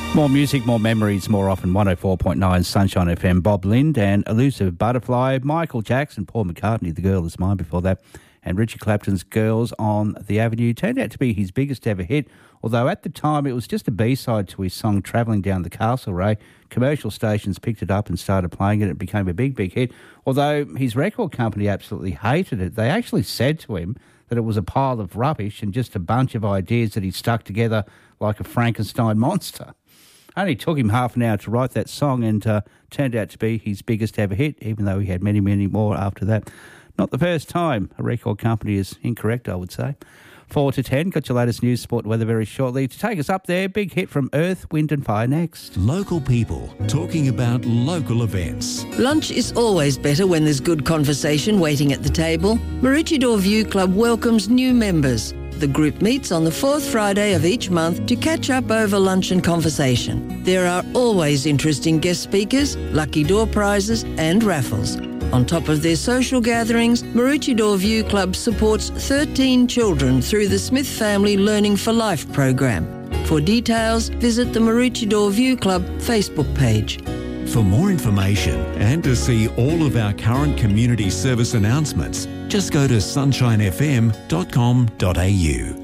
More music, more memories, more often. 104.9 Sunshine FM. Bob Lind and Elusive Butterfly. Michael Jackson, Paul McCartney, The Girl Is Mine before that. And Richard Clapton's Girls on the Avenue turned out to be his biggest ever hit, although at the time it was just a B-side to his song Travelling Down the Castlereagh. Commercial stations picked it up and started playing it. It became a big, big hit. Although his record company absolutely hated it. They actually said to him that it was a pile of rubbish and just a bunch of ideas that he stuck together like a Frankenstein monster. Only took him half an hour to write that song and turned out to be his biggest ever hit, even though he had many, many more after that. Not the first time a record company is incorrect, I would say. 4 to 10, got your latest news, sport, weather very shortly. To take us up there, big hit from Earth, Wind and Fire next. Local people talking about local events. Lunch is always better when there's good conversation waiting at the table. Maroochydore View Club welcomes new members. The group meets on the fourth Friday of each month to catch up over lunch and conversation. There are always interesting guest speakers, lucky door prizes and raffles. On top of their social gatherings, Maroochydore View Club supports 13 children through the Smith Family Learning for Life program. For details, visit the Maroochydore View Club Facebook page. For more information and to see all of our current community service announcements, just go to sunshinefm.com.au.